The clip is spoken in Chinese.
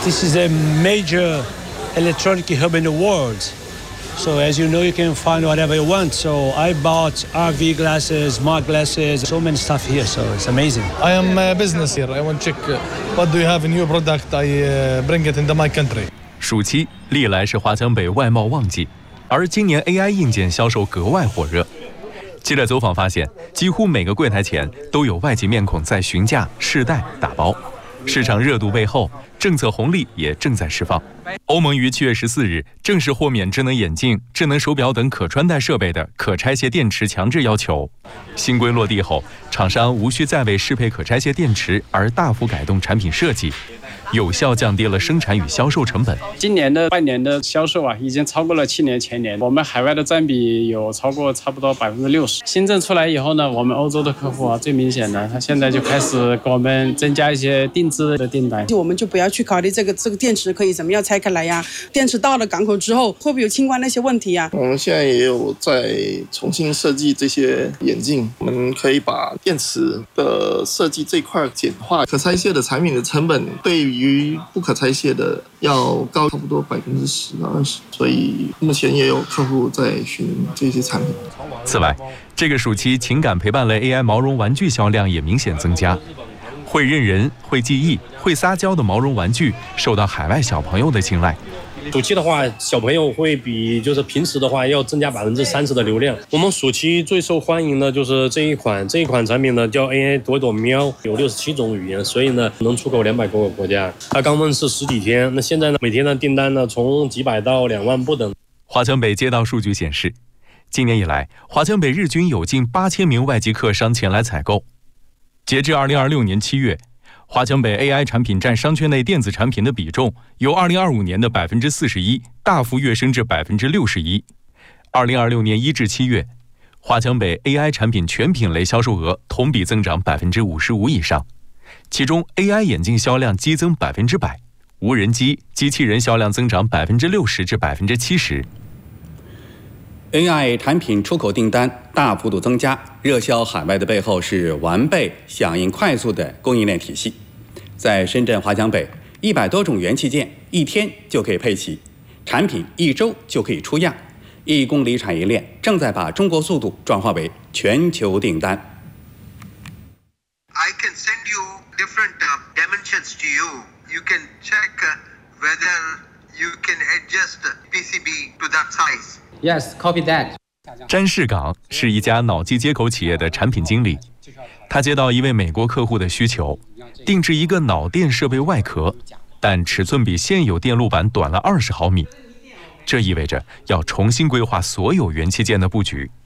This is a major electronic hub in the world. So as you know, you can find whatever you want. So I bought RV glasses, smart glasses, so many stuff here. So it's amazing. I am a business here. I want to check what do you have in your product. I bring it into my country. 暑期历来是华强北外贸旺季，而今年 AI 硬件销售格外火热。记者走访发现，几乎每个柜台前都有外籍面孔在询价、试戴、打包。市场热度背后，政策红利也正在释放。欧盟于7月14日正式豁免智能眼镜、智能手表等可穿戴设备的可拆卸电池强制要求。新规落地后，厂商无需再为适配可拆卸电池而大幅改动产品设计，有效降低了生产与销售成本。 今年的半年的销售已经超过了去年前年，我们海外的占比有超过差不多60%。新政出来以后呢，我们欧洲的客户最明显的，他现在就开始给我们增加一些定制的订单。 我们就不要去考虑这个电池可以怎么样拆开来呀，电池到了港口之后会不会有清关那些问题呀？ 我们现在也有在重新设计这些眼镜，我们可以把电池的设计这块简化，可拆卸的产品的成本对于不可拆卸的要高差不多10%到20%，所以目前也有客户在询这些产品。 此外，这个暑期情感陪伴类 AI 毛绒玩具销量也明显增加。会认人、会记忆、会撒娇的毛绒玩具受到海外小朋友的青睐。 暑期的话，小朋友会比就是平时的话要增加30%的流量。我们暑期最受欢迎的就是这一款产品呢叫 AI 朵朵喵，有67种语言，所以呢能出口200多个国家。它刚问世10几天，那现在呢每天的订单呢从几百到2万不等。 华强北街道数据显示，今年以来，华强北日均有近8000名外籍客商前来采购。截至2026年7月，华强北 AI 产品占商圈内电子产品的比重由2025年的41%大幅跃升至61%。2026年1至7月，华强北 AI 产品全品类销售额同比增长55%以上，其中 AI 眼镜销量激增100%，无人机、机器人销量增长60%至70%。 AI 产品出口订单大幅度增加，热销海外的背后是完备、响应快速的供应链体系。在深圳华强北，100多种元器件1天就可以配齐，产品1周就可以出样，1公里产业链正在把中国速度转化为全球订单。 I can send you different dimensions to you. You can check whether you can adjust PCB to that size. Yes, copy that. 詹世港是一家脑机接口企业的产品经理，他接到一位美国客户的需求，定制一个脑电设备外壳，但尺寸比现有电路板短了20毫米，这意味着要重新规划所有元器件的布局。